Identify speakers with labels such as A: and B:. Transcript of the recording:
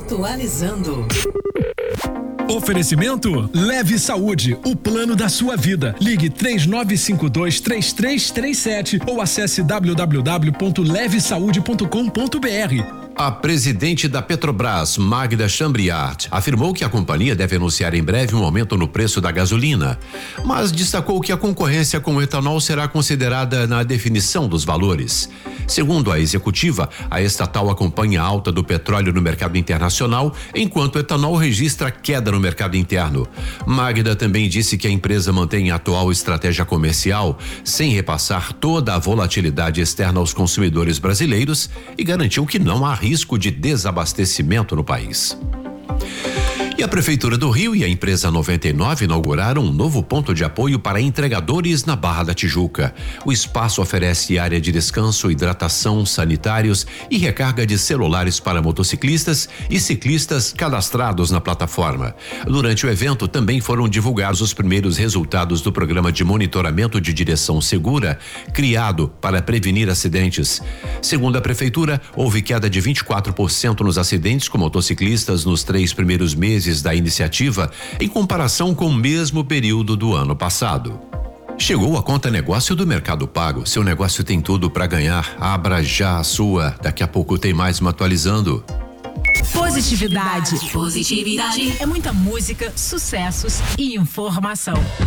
A: Atualizando.
B: Oferecimento Leve Saúde, o plano da sua vida. Ligue 3952-3337 ou acesse www.levesaude.com.br.
C: A presidente da Petrobras, Magda Chambriard, afirmou que a companhia deve anunciar em breve um aumento no preço da gasolina, mas destacou que a concorrência com o etanol será considerada na definição dos valores. Segundo a executiva, a estatal acompanha a alta do petróleo no mercado internacional, enquanto o etanol registra queda no mercado interno. Magda também disse que a empresa mantém a atual estratégia comercial, sem repassar toda a volatilidade externa aos consumidores brasileiros, e garantiu que não há risco de desabastecimento no país. E a Prefeitura do Rio e a empresa 99 inauguraram um novo ponto de apoio para entregadores na Barra da Tijuca. O espaço oferece área de descanso, hidratação, sanitários e recarga de celulares para motociclistas e ciclistas cadastrados na plataforma. Durante o evento também foram divulgados os primeiros resultados do programa de monitoramento de direção segura, criado para prevenir acidentes. Segundo a Prefeitura, houve queda de 24% nos acidentes com motociclistas nos 3 primeiros meses da iniciativa, em comparação com o mesmo período do ano passado. Chegou a conta negócio do Mercado Pago. Seu negócio tem tudo para ganhar. Abra já a sua. Daqui a pouco tem mais uma atualizando.
A: Positividade. É muita música, sucessos e informação.